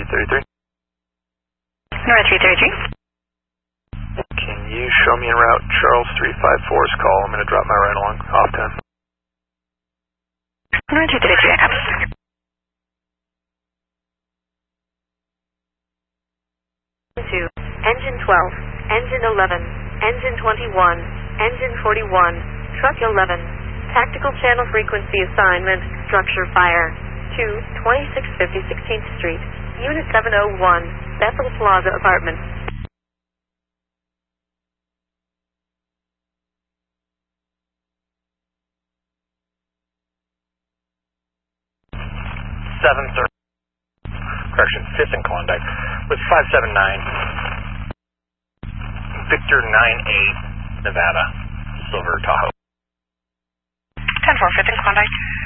333. North 333. Can you show me en route Charles 354's call? I'm going to drop my right along off 10. North 333, I copy. Engine 12, Engine 11, Engine 21, Engine 41, Truck 11, Tactical Channel Frequency Assignment, Structure Fire, 2650 16th Street, Unit 701, Bethel Plaza Apartments. Correction, 5th and Klondike with 579 Victor 98 Nevada Silver Tahoe. 10-4, 5th and Klondike.